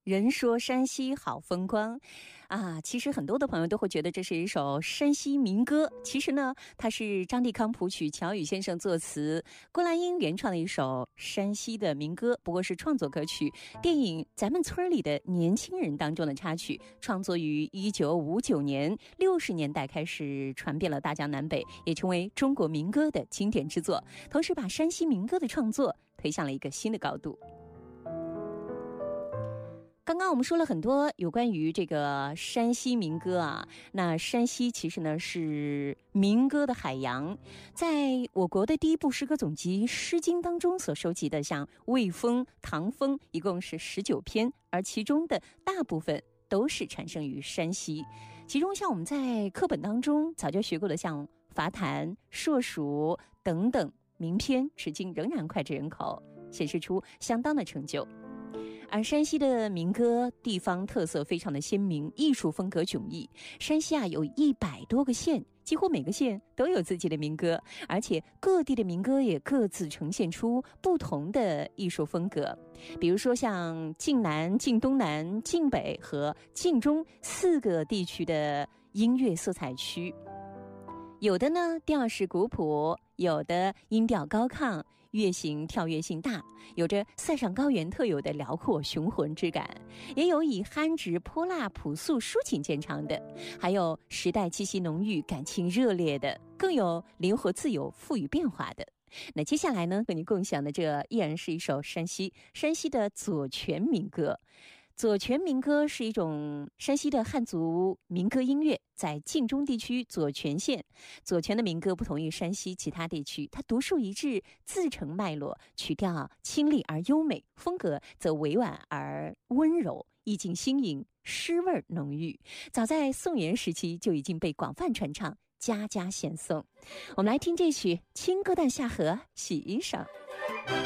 人说山西好风光啊，其实很多的朋友都会觉得这是一首山西民歌。其实呢，它是张帝康谱曲，乔羽先生作词，郭兰英原创的一首山西的民歌，不过是创作歌曲。电影《咱们村里的年轻人》当中的插曲，创作于1959年，60年代开始传遍了大江南北，也成为中国民歌的经典之作，同时把山西民歌的创作推向了一个新的高度。刚刚我们说了很多有关于这个山西民歌啊，那山西其实呢是民歌的海洋，在我国的第一部诗歌总集《诗经》当中所收集的像魏风、唐风一共是19篇，而其中的大部分都是产生于山西。其中像我们在课本当中早就学过的像伐檀、硕鼠等等名篇，至今仍然脍炙人口，显示出相当的成就。而山西的民歌地方特色非常的鲜明，艺术风格迥异。山西啊有100多个县，几乎每个县都有自己的民歌，而且各地的民歌也各自呈现出不同的艺术风格。比如说像晋南、晋东南、晋北和晋中4个地区的音乐色彩区，有的呢调式古朴，有的音调高亢，乐型跳跃性大，有着塞上高原特有的辽阔雄浑之感，也有以憨直泼辣朴素抒情见长的，还有时代气息浓郁感情热烈的，更有灵活自由富予变化的。那接下来呢和你共享的这依然是一首山西的左权民歌。左权民歌是一种山西的汉族民歌音乐，在晋中地区左权县。左权的民歌不同于山西其他地区，它独树一帜，自成脉络，曲调清丽而优美，风格则委婉而温柔，意境新颖，诗味浓郁。早在宋元时期就已经被广泛传唱，家家献颂。我们来听这曲《青歌旦下河洗衣裳》。